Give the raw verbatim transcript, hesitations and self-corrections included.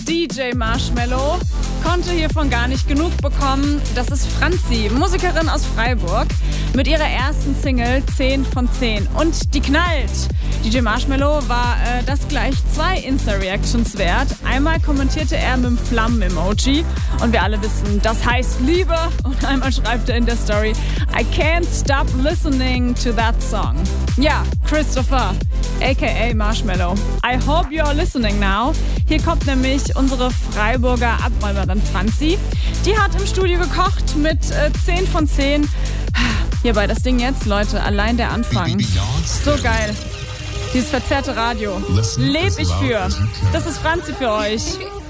D J Marshmello konnte hiervon gar nicht genug bekommen. Das ist Franzi, Musikerin aus Freiburg, mit ihrer ersten Single zehn von zehn. Und die knallt. D J Marshmello war äh, das gleich zwei Insta-Reactions wert. Einmal kommentierte er mit dem Flammen-Emoji und wir alle wissen, das heißt Liebe. Und einmal schreibt er in der Story, I can't stop listening to that song. Ja, Christopher, aka Marshmello. I hope you're listening now. Hier kommt nämlich unsere Freiburger Abräumerin Franzi. Die hat im Studio gekocht mit äh, zehn von zehn. Hierbei das Ding jetzt, Leute, allein der Anfang. So geil. Dieses verzerrte Radio. Leb ich für. Das ist Franzi für euch.